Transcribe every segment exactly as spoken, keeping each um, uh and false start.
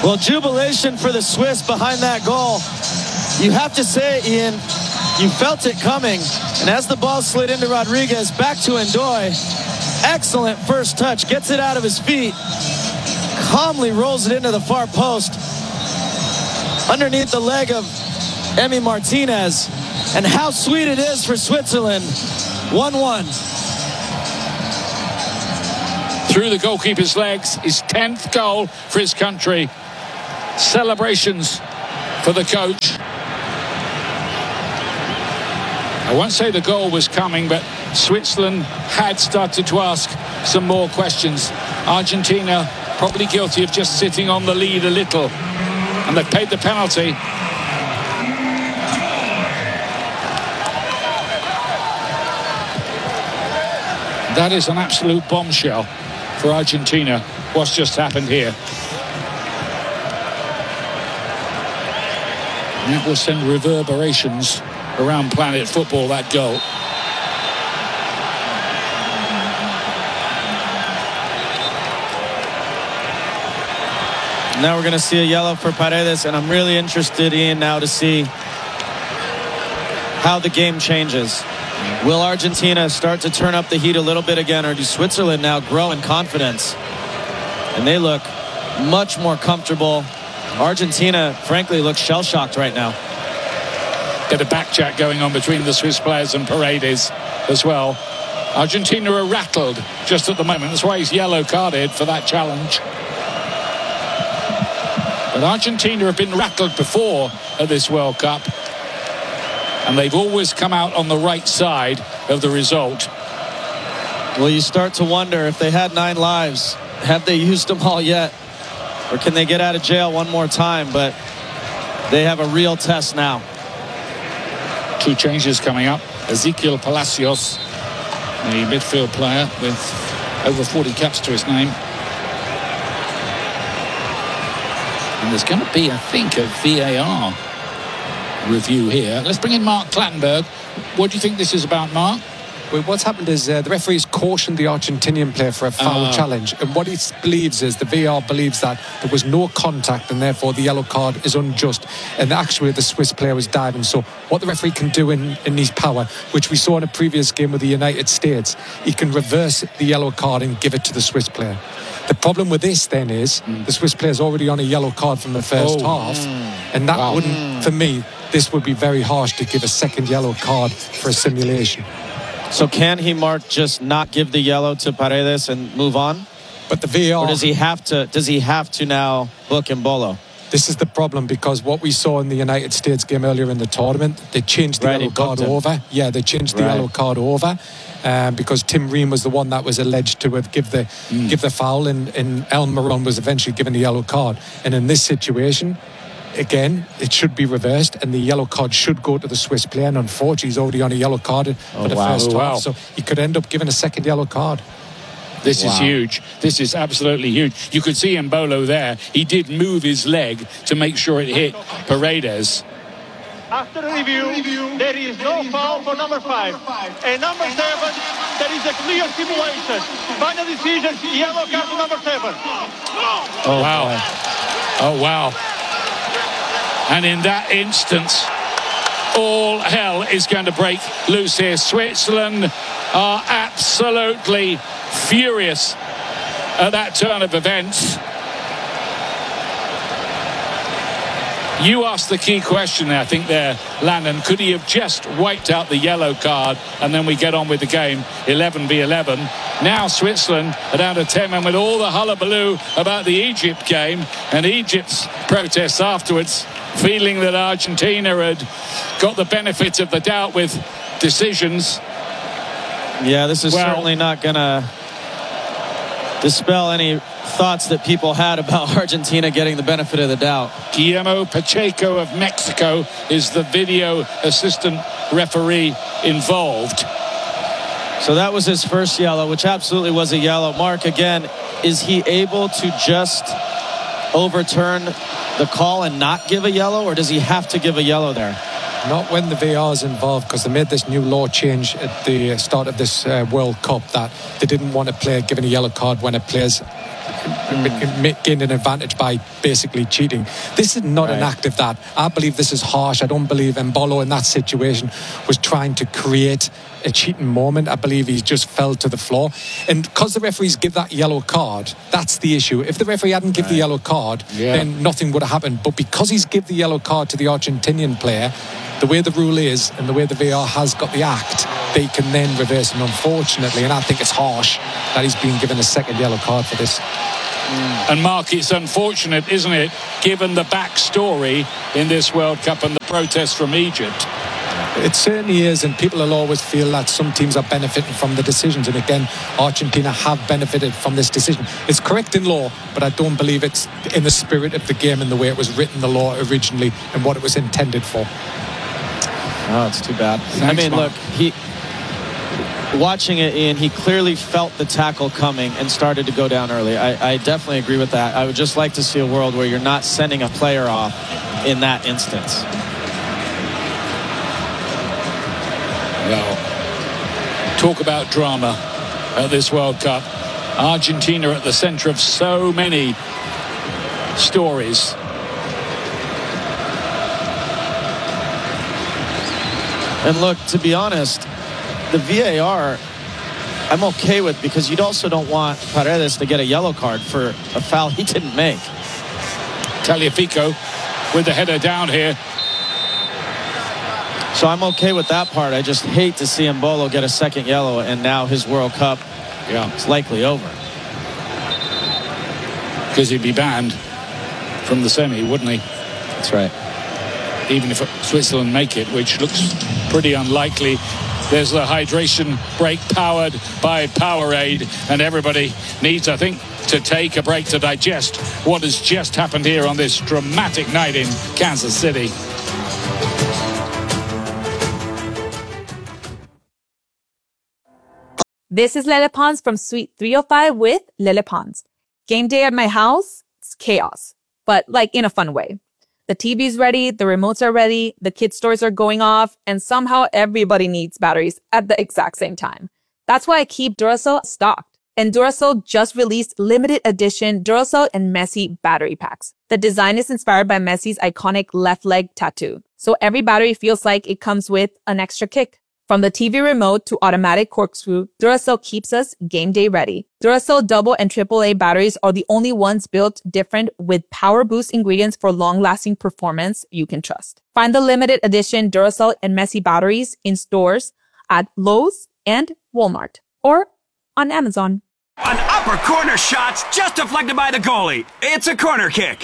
Well, jubilation for the Swiss behind that goal. You have to say, Ian, you felt it coming. And as the ball slid into Rodriguez, back to Ndoye. Excellent first touch. Gets it out of his feet. Calmly rolls it into the far post. Underneath the leg of Emi Martinez. And how sweet it is for Switzerland. one one. Through the goalkeeper's legs, his tenth goal for his country. Celebrations for the coach. I won't say the goal was coming, but Switzerland had started to ask some more questions. Argentina probably guilty of just sitting on the lead a little, and they've paid the penalty. That is an absolute bombshell for Argentina, what's just happened here. And that will send reverberations around planet football, that goal. Now we're going to see a yellow for Paredes, and I'm really interested, Ian, now to see how the game changes. Will Argentina start to turn up the heat a little bit again, or do Switzerland now grow in confidence? And they look much more comfortable. Argentina, frankly, looks shell-shocked right now. Bit of back chat going on between the Swiss players and Paredes as well. Argentina are rattled just at the moment. That's why he's yellow carded for that challenge. But Argentina have been rattled before at this World Cup, and they've always come out on the right side of the result. Well, you start to wonder, if they had nine lives, have they used them all yet? Or can they get out of jail one more time? But they have a real test now. Two changes coming up. Ezequiel Palacios, the midfield player with over forty caps to his name. And there's going to be, I think, a V A R review here. Let's bring in Mark Clattenburg. What do you think this is about, Mark? Well, what's happened is uh, the referee's cautioned the Argentinian player for a foul uh, challenge, and what he believes is the V A R believes that there was no contact and therefore the yellow card is unjust, and actually the Swiss player was diving. So what the referee can do in, in his power, which we saw in a previous game with the United States, he can reverse the yellow card and give it to the Swiss player. The problem with this then is mm. the Swiss player's already on a yellow card from the first oh. half, and that wow. wouldn't, mm. for me, this would be very harsh to give a second yellow card for a simulation. So can he, Mark, just not give the yellow to Paredes and move on? But the V A R... Or does he have to, does he have to now book Embolo? This is the problem, because what we saw in the United States game earlier in the tournament, they changed the right, yellow card over. Yeah, they changed the right. yellow card over um, because Tim Ream was the one that was alleged to have give the mm. give the foul, and, and El Marron was eventually given the yellow card. And in this situation, again, it should be reversed, and the yellow card should go to the Swiss player. And unfortunately, he's already on a yellow card oh, for the wow. first oh, half, wow. so he could end up giving a second yellow card. This wow. is huge. This is absolutely huge. You could see Embolo there. He did move his leg to make sure it hit Paredes. After review, there is no foul for number five. And number seven, there is a clear simulation. Final decision, yellow card for number seven. Oh, wow. Boy. Oh, wow. And in that instance, all hell is going to break loose here. Switzerland are absolutely furious at that turn of events. You asked the key question there, I think there, Landon. Could he have just wiped out the yellow card and then we get on with the game, eleven v eleven? Now Switzerland are down to ten men, with all the hullabaloo about the Egypt game and Egypt's protests afterwards, feeling that Argentina had got the benefit of the doubt with decisions. Yeah, this is well, certainly not going to dispel any thoughts that people had about Argentina getting the benefit of the doubt. Guillermo Pacheco of Mexico is the video assistant referee involved. So that was his first yellow, which absolutely was a yellow. Mark, again, is he able to just overturn the call and not give a yellow, or does he have to give a yellow there? Not when the V A R is involved, because they made this new law change at the start of this uh, World Cup that they didn't want a player given a yellow card when a player's mm. gained an advantage by basically cheating. This is not right. an act of that. I believe this is harsh. I don't believe Embolo in that situation was trying to create a cheating moment. I believe he just fell to the floor. And because the referees give that yellow card, that's the issue. If the referee hadn't give right. the yellow card, yeah. then nothing would have happened. But because he's give the yellow card to the Argentinian player, the way the rule is and the way the V A R has got the act, they can then reverse it, unfortunately. And I think it's harsh that he's been given a second yellow card for this. Mm. And Mark, it's unfortunate, isn't it, given the backstory in this World Cup and the protests from Egypt? It certainly is, and people will always feel that some teams are benefiting from the decisions. And again, Argentina have benefited from this decision. It's correct in law, but I don't believe it's in the spirit of the game and the way it was written, the law originally, and what it was intended for. Oh, it's too bad. Thanks, I mean, Mark. Look, he watching it, Ian, he clearly felt the tackle coming and started to go down early. I, I definitely agree with that. I would just like to see a world where you're not sending a player off in that instance. Well, talk about drama at this World Cup. Argentina at the center of so many stories. And look, to be honest, the V A R, I'm okay with, because you also don't want Paredes to get a yellow card for a foul he didn't make. Tagliafico with the header down here. So I'm okay with that part. I just hate to see Embolo get a second yellow, and now his World Cup yeah. is likely over. Because he'd be banned from the semi, wouldn't he? That's right. Even if Switzerland make it, which looks pretty unlikely. There's the hydration break powered by Powerade, and everybody needs, I think, to take a break to digest what has just happened here on this dramatic night in Kansas City. This is Lele Pons from Suite three oh five with Lele Pons. Game day at my house, it's chaos, but like in a fun way. The T V's ready, the remotes are ready, the kids' toys are going off, and somehow everybody needs batteries at the exact same time. That's why I keep Duracell stocked. And Duracell just released limited edition Duracell and Messi battery packs. The design is inspired by Messi's iconic left leg tattoo. So every battery feels like it comes with an extra kick. From the T V remote to automatic corkscrew, Duracell keeps us game day ready. Duracell double and triple A batteries are the only ones built different with power boost ingredients for long-lasting performance you can trust. Find the limited edition Duracell and Messi batteries in stores at Lowe's and Walmart or on Amazon. An upper corner shot's just deflected by the goalie. It's a corner kick.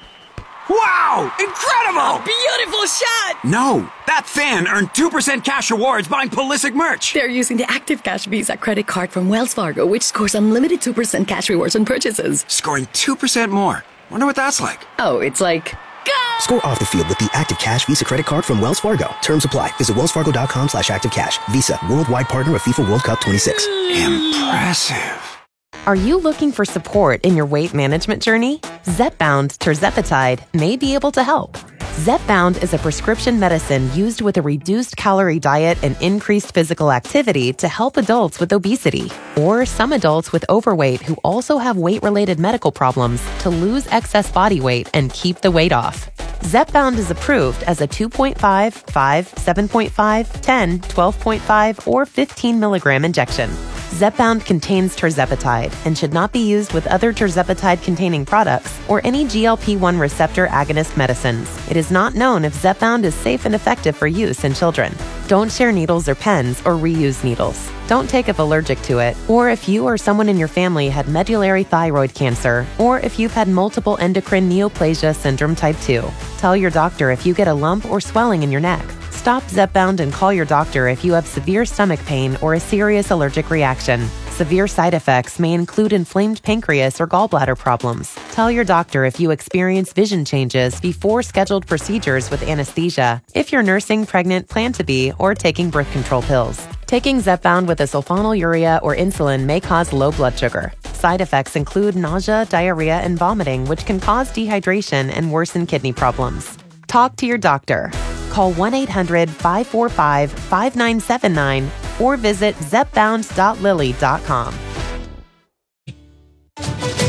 Wow! Incredible! A beautiful shot! No, that fan earned two percent cash rewards buying Pulisic merch. They're using the Active Cash Visa credit card from Wells Fargo, which scores unlimited two percent cash rewards on purchases. Scoring two percent more. Wonder what that's like. Oh, it's like... Go! Score off the field with the Active Cash Visa credit card from Wells Fargo. Terms apply. Visit wellsfargo.com slash activecash. Visa, worldwide partner of FIFA World Cup twenty-six. Impressive. Are you looking for support in your weight management journey? Zepbound tirzepatide may be able to help. Zepbound is a prescription medicine used with a reduced calorie diet and increased physical activity to help adults with obesity or some adults with overweight who also have weight-related medical problems to lose excess body weight and keep the weight off. Zepbound is approved as a two point five, five, seven point five, ten, twelve point five, or fifteen milligram injection. Zepbound contains tirzepatide and should not be used with other tirzepatide-containing products or any G L P one receptor agonist medicines. It is not known if Zepbound is safe and effective for use in children. Don't share needles or pens or reuse needles. Don't take if allergic to it, or if you or someone in your family had medullary thyroid cancer, or if you've had multiple endocrine neoplasia syndrome type two. Tell your doctor if you get a lump or swelling in your neck. Stop Zepbound and call your doctor if you have severe stomach pain or a serious allergic reaction. Severe side effects may include inflamed pancreas or gallbladder problems. Tell your doctor if you experience vision changes before scheduled procedures with anesthesia, if you're nursing, pregnant, plan to be, or taking birth control pills. Taking Zepbound with a sulfonylurea or insulin may cause low blood sugar. Side effects include nausea, diarrhea, and vomiting, which can cause dehydration and worsen kidney problems. Talk to your doctor. Call one eight hundred, five four five, five nine seven nine or visit zepbound dot lilly dot com.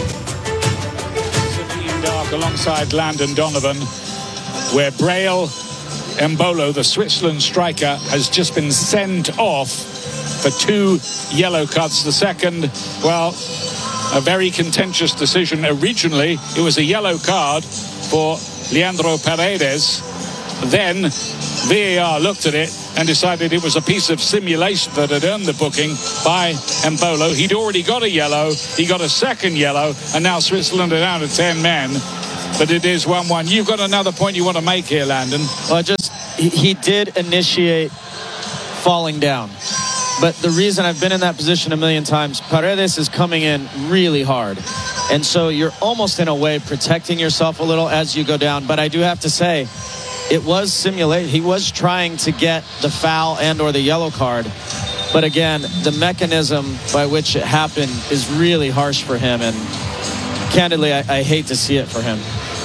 walk alongside Landon Donovan, where Braille Embolo, the Switzerland striker, has just been sent off for two yellow cards. The second, well, a very contentious decision. Originally, it was a yellow card for Leandro Paredes. Then V A R looked at it and decided it was a piece of simulation that had earned the booking by Embolo. He'd already got a yellow. He got a second yellow, and now Switzerland are down to ten men. But it is one one. You've got another point you want to make here, Landon. Well, just he, he did initiate falling down. But the reason I've been in that position a million times, Paredes is coming in really hard. And so you're almost in a way protecting yourself a little as you go down. But I do have to say, it was simulated. He was trying to get the foul and or the yellow card. But again, the mechanism by which it happened is really harsh for him. And candidly, I, I hate to see it for him.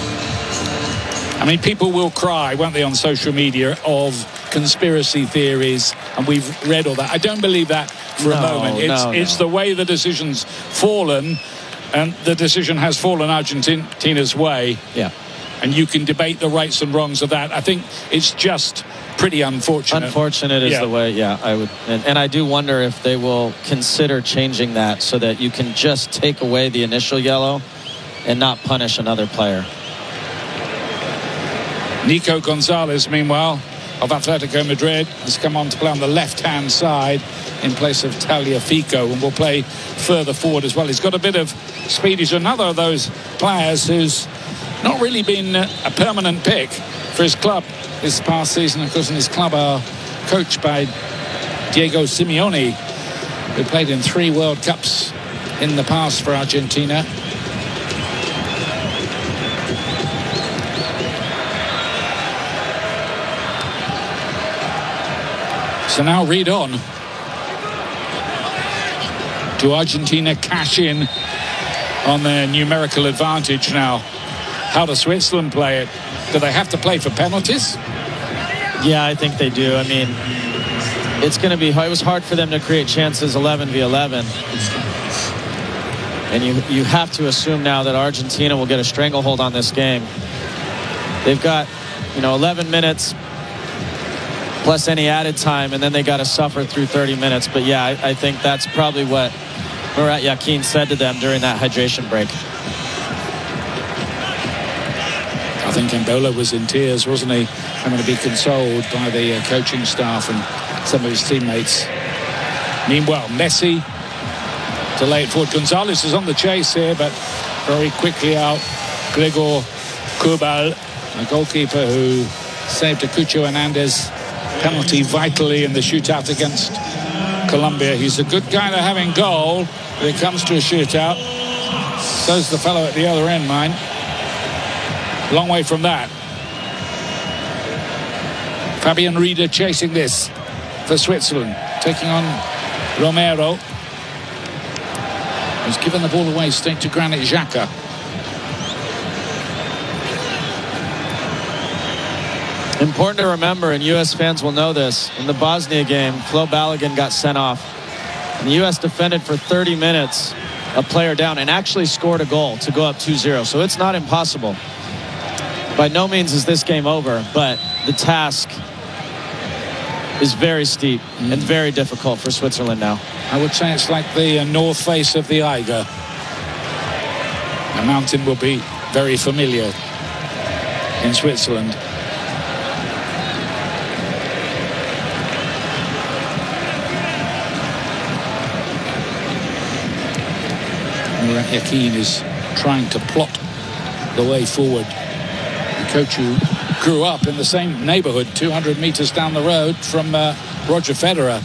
I mean, people will cry, won't they, on social media of conspiracy theories, and we've read all that. I don't believe that for no, a moment. It's, no, it's no. the way the decision's fallen, and the decision has fallen Argentina's way. Yeah. And you can debate the rights and wrongs of that. I think it's just pretty unfortunate. Unfortunate is yeah. the way, yeah, I would. And, and I do wonder if they will consider changing that so that you can just take away the initial yellow and not punish another player. Nico Gonzalez, meanwhile, of Atletico Madrid, has come on to play on the left-hand side in place of Tagliafico, and will play further forward as well. He's got a bit of speed. He's another of those players who's not really been a permanent pick for his club this past season. Of course, in his club are coached by Diego Simeone, who played in three World Cups in the past for Argentina. So now read on. Do Argentina cash in on their numerical advantage now? How does Switzerland play it? Do they have to play for penalties? Yeah, I think they do. I mean, it's going to be hard. It was hard for them to create chances eleven v eleven. And you, you have to assume now that Argentina will get a stranglehold on this game. They've got, you know, eleven minutes plus any added time, and then they got to suffer through thirty minutes. But yeah, I, I think that's probably what Murat Yakin said to them during that hydration break. I think Embolo was in tears, wasn't he? Having to be consoled by the uh, coaching staff and some of his teammates. Meanwhile, Messi to lay it forward. Gonzalez is on the chase here, but very quickly out. Gregor Kubal, a goalkeeper who saved a Cucho Hernandez penalty vitally in the shootout against Colombia. He's a good guy to have in goal when it comes to a shootout. So's the fellow at the other end, mind. Long way from that. Fabian Rieder chasing this for Switzerland, taking on Romero. He's given the ball away straight to Granit Xhaka. Important to remember, and U S fans will know this, in the Bosnia game, Flo Balogun got sent off. And the U S defended for thirty minutes, a player down, and actually scored a goal to go up two zero. So it's not impossible. By no means is this game over, but the task is very steep mm. and very difficult for Switzerland now. I would say it's like the uh, north face of the Eiger. The mountain will be very familiar in Switzerland. Murat Yakin is trying to plot the way forward. The coach who grew up in the same neighborhood, two hundred meters down the road from uh, Roger Federer.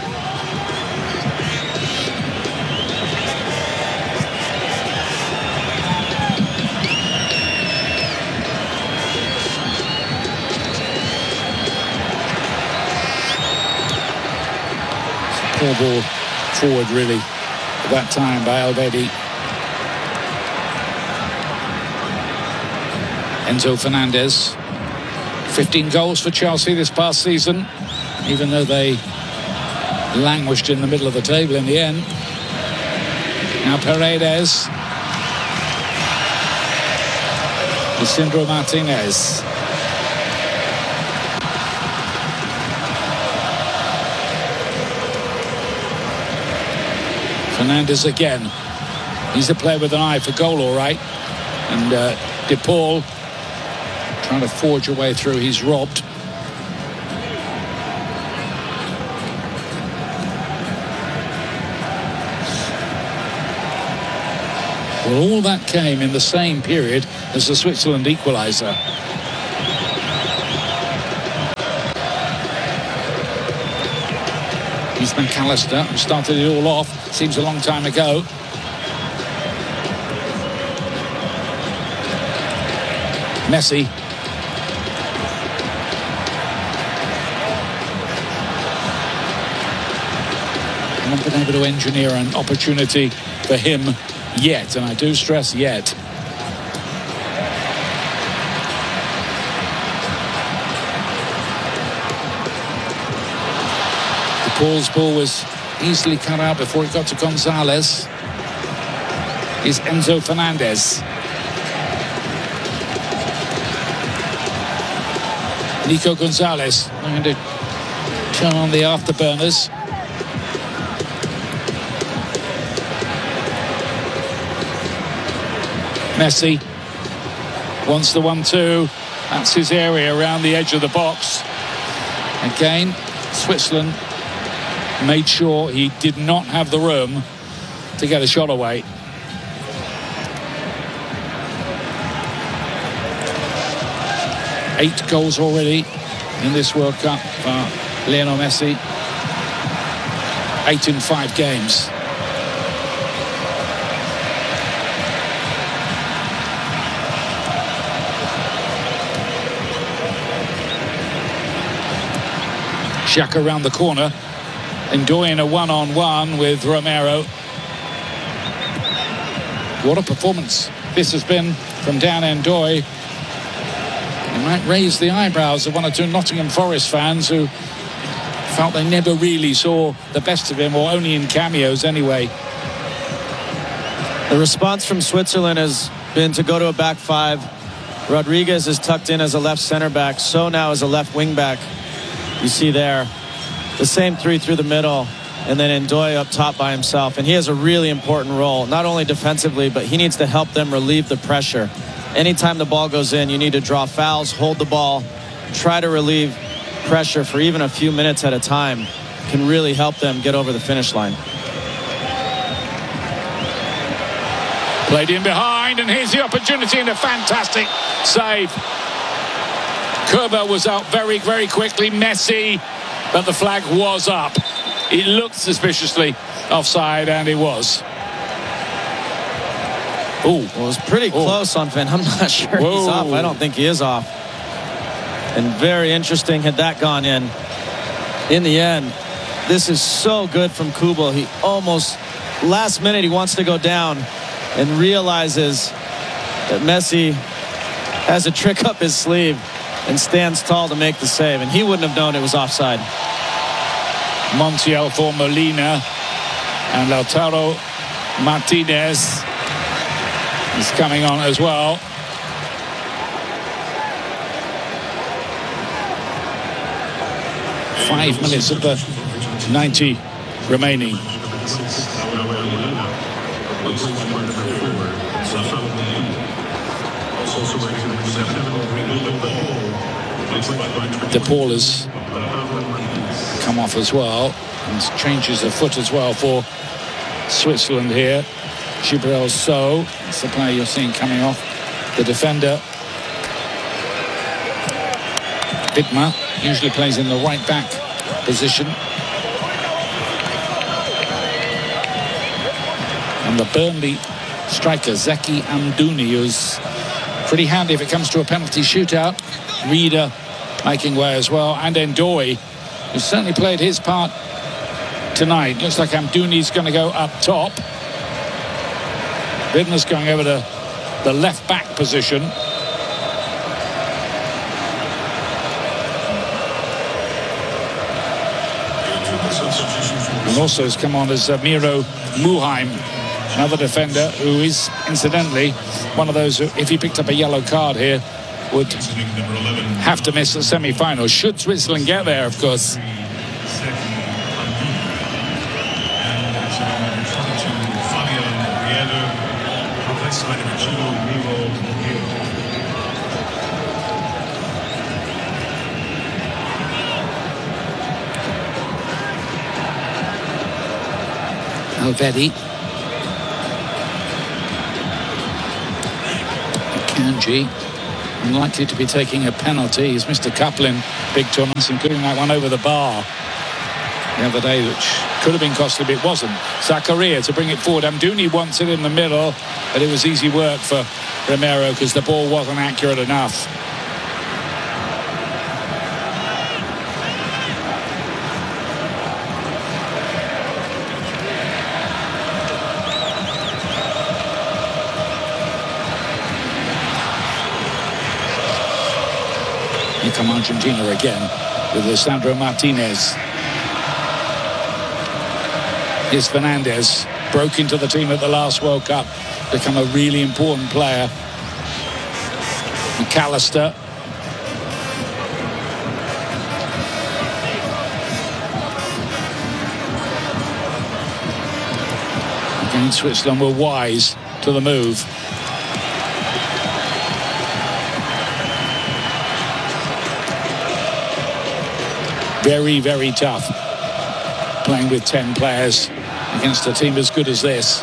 Poor ball forward, really, at that time by Alvedi. Enzo Fernandez, fifteen goals for Chelsea this past season, even though they languished in the middle of the table in the end. Now Paredes. Lisandro Martinez. Fernandez again. He's a player with an eye for goal, all right. And uh, De Paul trying to forge a way through. He's robbed. Well, all that came in the same period as the Switzerland equaliser. He's McAllister, who started it all off. Seems a long time ago. Messi. Not been able to engineer an opportunity for him yet, and I do stress yet. De Paul's ball was easily cut out before it got to Gonzalez. Is Enzo Fernandez. Nico Gonzalez going to turn on the afterburners. Messi wants the one two. That's his area around the edge of the box. Again, Switzerland made sure he did not have the room to get a shot away. Eight goals already in this World Cup for Lionel Messi. Eight in five games. Xhaka around the corner, enjoying a one-on-one with Romero. What a performance this has been from Dan N'Doye. It might raise the eyebrows of one or two Nottingham Forest fans who felt they never really saw the best of him, or only in cameos anyway. The response from Switzerland has been to go to a back five. Rodriguez is tucked in as a left center back, so now as a left wing back. You see there the same three through the middle, and then N'Doye up top by himself, and he has a really important role, not only defensively, but he needs to help them relieve the pressure. Anytime the ball goes in, you need to draw fouls, hold the ball, try to relieve pressure for even a few minutes at a time. Can really help them get over the finish line. Played in behind, and here's the opportunity, and a fantastic save. Kerber was out very, very quickly. Messi, but the flag was up. It looked suspiciously offside, and it was. Oh, well, it was pretty Ooh. close on Finn. I'm not sure Whoa. he's off. I don't think he is off. And very interesting had that gone in. In the end, this is so good from Kubel. He almost, last minute, he wants to go down and realizes that Messi has a trick up his sleeve and stands tall to make the save. And he wouldn't have known it was offside. Montiel for Molina. And Lautaro Martinez is coming on as well. Five minutes of the ninety remaining. De Paul has come off as well, and changes of foot as well for Switzerland here. Gibril So, that's the player you're seeing coming off. The defender, Widmer, usually plays in the right back position. And the Burnley striker, Zeki Amdouni, who's pretty handy if it comes to a penalty shootout. Reader making way as well, and N'Doye, who certainly played his part tonight. Looks like Amdouni's going to go up top. Widmer's going over to the left back position. And also has come on as uh, Miro Muheim. Another defender who is, incidentally, one of those who, if he picked up a yellow card here, would have to miss the semi-final. Should Switzerland get there, of course. Elvedi. Kanji. Unlikely to be taking a penalty. He's Mister Kaplan, big tournaments, including that one over the bar the other day, which could have been costly, but it wasn't. Zakaria to bring it forward. Amdouni wants it in the middle, but it was easy work for Romero because the ball wasn't accurate enough. Here come Argentina again with Lisandro Martinez. Here's Fernandez, broke into the team at the last World Cup, become a really important player. McAllister. Again, Switzerland were wise to the move. Very, very tough playing with ten players against a team as good as this.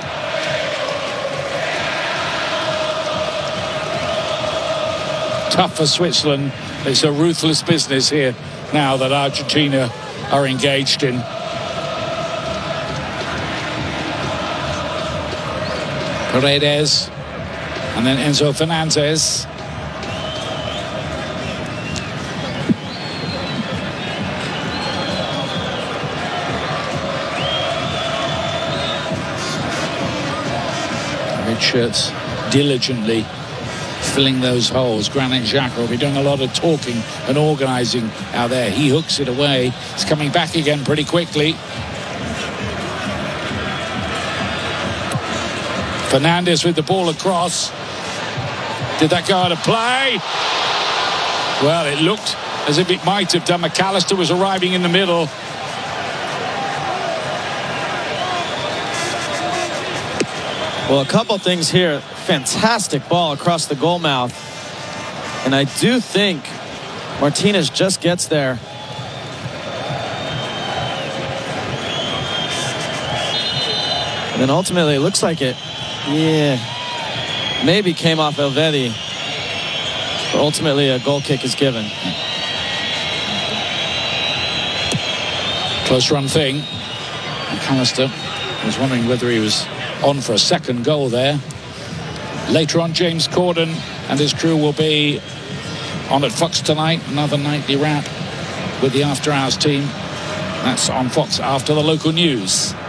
Tough for Switzerland. It's a ruthless business here now that Argentina are engaged in. Paredes and then Enzo Fernandez. Shirts diligently filling those holes. Granit Xhaka will be doing a lot of talking and organising out there. He hooks it away. It's coming back again pretty quickly. Fernandez with the ball across. Did that go out of play? Well, it looked as if it might have done. McAllister was arriving in the middle. Well, a couple things here. Fantastic ball across the goal mouth. And I do think Martinez just gets there. And then ultimately, it looks like it, yeah, maybe came off Elvedi. But ultimately, a goal kick is given. Close run thing. McAllister was wondering whether he was on for a second goal there. Later on, James Corden and his crew will be on at Fox tonight. Another nightly wrap with the After Hours team. That's on Fox after the local news.